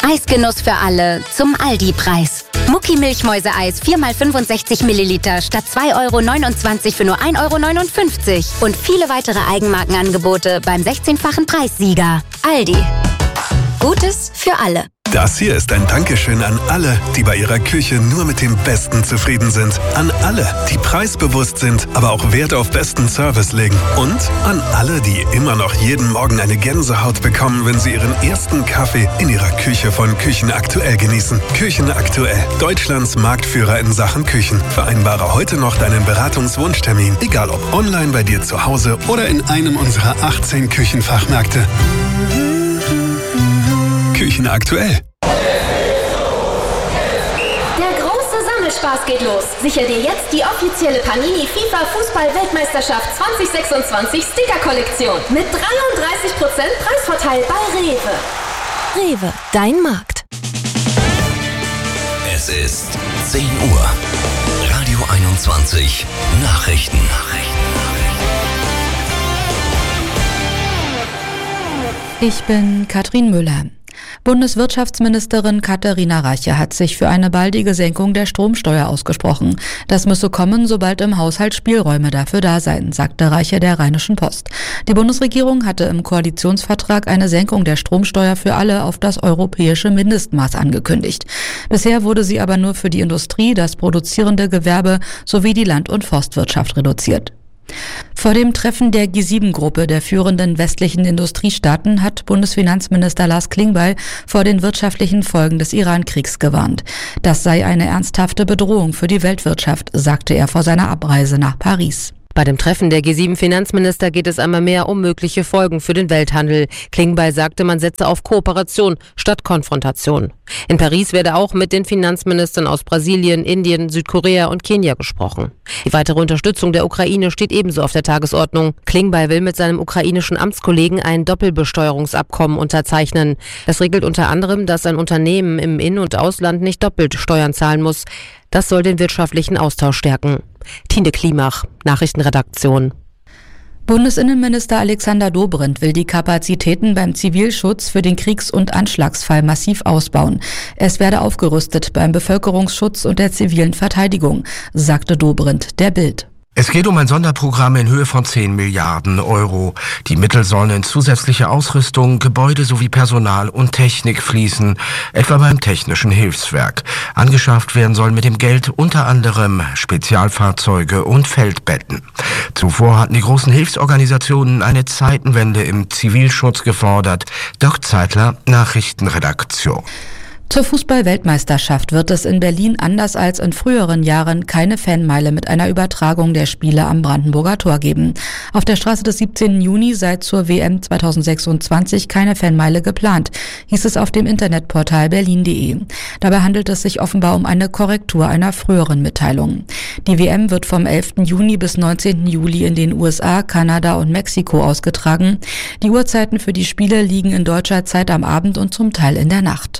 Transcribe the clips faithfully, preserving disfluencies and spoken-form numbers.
Preisgenuss für alle zum Aldi-Preis. Mucki Milchmäuseeis vier mal fünfundsechzig Milliliter statt zwei Euro neunundzwanzig für nur ein Euro neunundfünfzig. Und viele weitere Eigenmarkenangebote beim sechzehnfachen Preissieger. Aldi. Gutes für alle. Das hier ist ein Dankeschön an alle, die bei ihrer Küche nur mit dem Besten zufrieden sind. An alle, die preisbewusst sind, aber auch Wert auf besten Service legen. Und an alle, die immer noch jeden Morgen eine Gänsehaut bekommen, wenn sie ihren ersten Kaffee in ihrer Küche von Küchenaktuell genießen. Küchenaktuell, Deutschlands Marktführer in Sachen Küchen. Vereinbare heute noch deinen Beratungswunschtermin, egal ob online bei dir zu Hause oder in einem unserer achtzehn Küchenfachmärkte. Küchenaktuell. Der große Sammelspaß geht los. Sicher dir jetzt die offizielle Panini FIFA Fußball-Weltmeisterschaft zwanzig sechsundzwanzig Sticker-Kollektion mit dreiunddreißig Prozent Preisvorteil bei Rewe. Rewe, dein Markt. Es ist zehn Uhr. Radio einundzwanzig. Nachrichten. Ich bin Katrin Müller. Bundeswirtschaftsministerin Katharina Reiche hat sich für eine baldige Senkung der Stromsteuer ausgesprochen. Das müsse kommen, sobald im Haushalt Spielräume dafür da seien, sagte Reiche der Rheinischen Post. Die Bundesregierung hatte im Koalitionsvertrag eine Senkung der Stromsteuer für alle auf das europäische Mindestmaß angekündigt. Bisher wurde sie aber nur für die Industrie, das produzierende Gewerbe sowie die Land- und Forstwirtschaft reduziert. Vor dem Treffen der G sieben Gruppe der führenden westlichen Industriestaaten hat Bundesfinanzminister Lars Klingbeil vor den wirtschaftlichen Folgen des Iran-Kriegs gewarnt. Das sei eine ernsthafte Bedrohung für die Weltwirtschaft, sagte er vor seiner Abreise nach Paris. Bei dem Treffen der G sieben Finanzminister geht es einmal mehr um mögliche Folgen für den Welthandel. Klingbeil sagte, man setze auf Kooperation statt Konfrontation. In Paris werde auch mit den Finanzministern aus Brasilien, Indien, Südkorea und Kenia gesprochen. Die weitere Unterstützung der Ukraine steht ebenso auf der Tagesordnung. Klingbeil will mit seinem ukrainischen Amtskollegen ein Doppelbesteuerungsabkommen unterzeichnen. Das regelt unter anderem, dass ein Unternehmen im In- und Ausland nicht doppelt Steuern zahlen muss. Das soll den wirtschaftlichen Austausch stärken. Tine Klimach, Nachrichtenredaktion. Bundesinnenminister Alexander Dobrindt will die Kapazitäten beim Zivilschutz für den Kriegs- und Anschlagsfall massiv ausbauen. Es werde aufgerüstet beim Bevölkerungsschutz und der zivilen Verteidigung, sagte Dobrindt der Bild. Es geht um ein Sonderprogramm in Höhe von zehn Milliarden Euro. Die Mittel sollen in zusätzliche Ausrüstung, Gebäude sowie Personal und Technik fließen, etwa beim Technischen Hilfswerk. Angeschafft werden sollen mit dem Geld unter anderem Spezialfahrzeuge und Feldbetten. Zuvor hatten die großen Hilfsorganisationen eine Zeitenwende im Zivilschutz gefordert. Dirk Zeitler, Nachrichtenredaktion. Zur Fußball-Weltmeisterschaft wird es in Berlin anders als in früheren Jahren keine Fanmeile mit einer Übertragung der Spiele am Brandenburger Tor geben. Auf der Straße des siebzehnten Juni sei zur W M zweitausendsechsundzwanzig keine Fanmeile geplant, hieß es auf dem Internetportal berlin punkt de. Dabei handelt es sich offenbar um eine Korrektur einer früheren Mitteilung. Die W M wird vom elften Juni bis neunzehnten Juli in den U S A, Kanada und Mexiko ausgetragen. Die Uhrzeiten für die Spiele liegen in deutscher Zeit am Abend und zum Teil in der Nacht.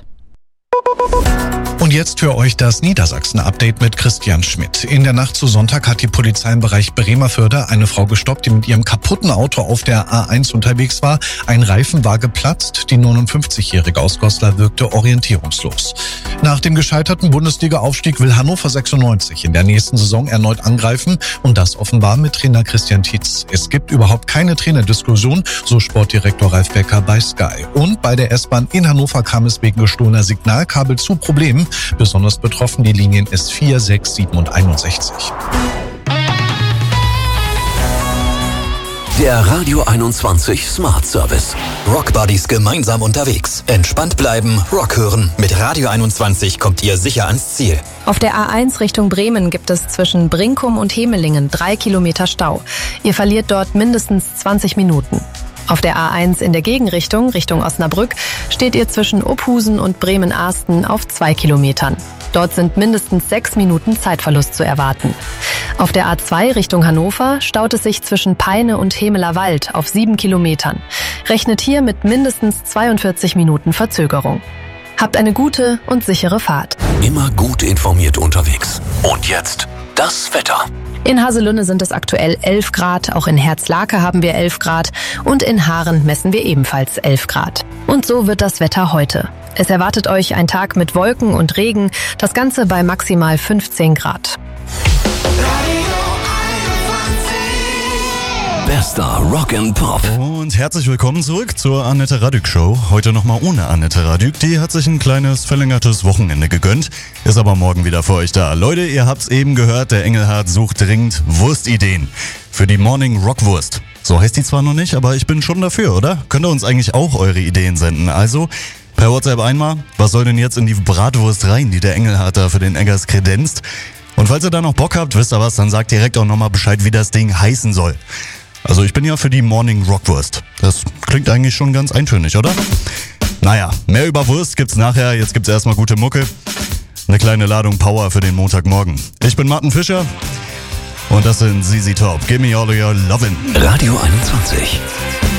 Und jetzt für euch das Niedersachsen-Update mit Christian Schmidt. In der Nacht zu Sonntag hat die Polizei im Bereich Bremerförde eine Frau gestoppt, die mit ihrem kaputten Auto auf der A eins unterwegs war. Ein Reifen war geplatzt. Die neunundfünfzigjährige aus Goslar wirkte orientierungslos. Nach dem gescheiterten Bundesliga-Aufstieg will Hannover sechsundneunzig in der nächsten Saison erneut angreifen und das offenbar mit Trainer Christian Tietz. Es gibt überhaupt keine Trainerdiskussion, so Sportdirektor Ralf Becker bei Sky. Und bei der S-Bahn in Hannover kam es wegen gestohlener Signalkabel zu Problemen. Besonders betroffen die Linien S vier, sechs, sieben und einundsechzig. Der Radio einundzwanzig Smart Service. Rock Buddies gemeinsam unterwegs. Entspannt bleiben, Rock hören. Mit Radio einundzwanzig kommt ihr sicher ans Ziel. Auf der A eins Richtung Bremen gibt es zwischen Brinkum und Hemelingen drei Kilometer Stau. Ihr verliert dort mindestens zwanzig Minuten. Auf der A eins in der Gegenrichtung, Richtung Osnabrück, steht ihr zwischen Ophusen und Bremen-Ahsten auf zwei Kilometern. Dort sind mindestens sechs Minuten Zeitverlust zu erwarten. Auf der A zwei Richtung Hannover staut es sich zwischen Peine und Hemeler Wald auf sieben Kilometern. Rechnet hier mit mindestens zweiundvierzig Minuten Verzögerung. Habt eine gute und sichere Fahrt. Immer gut informiert unterwegs. Und jetzt das Wetter. In Haselünne sind es aktuell elf Grad, auch in Herzlake haben wir elf Grad und in Haaren messen wir ebenfalls elf Grad. Und so wird das Wetter heute. Es erwartet euch ein Tag mit Wolken und Regen, das Ganze bei maximal fünfzehn Grad. Bester Rock and Pop. Und herzlich willkommen zurück zur Annette Radück Show. Heute nochmal ohne Annette Radück. Die hat sich ein kleines verlängertes Wochenende gegönnt, ist aber morgen wieder für euch da. Leute, ihr habt's eben gehört, der Engelhardt sucht dringend Wurstideen für die Morning Rockwurst. So heißt die zwar noch nicht, aber ich bin schon dafür, oder? Könnt ihr uns eigentlich auch eure Ideen senden? Also per WhatsApp einmal, was soll denn jetzt in die Bratwurst rein, die der Engelhardt da für den Eggers kredenzt? Und falls ihr da noch Bock habt, wisst ihr was, dann sagt direkt auch nochmal Bescheid, wie das Ding heißen soll. Also ich bin ja für die Morning Rockwurst. Das klingt eigentlich schon ganz eintönig, oder? Naja, mehr über Wurst gibt's nachher. Jetzt gibt's erstmal gute Mucke. Eine kleine Ladung Power für den Montagmorgen. Ich bin Martin Fischer und das sind Z Z Top. Give me all your lovin'. Radio einundzwanzig.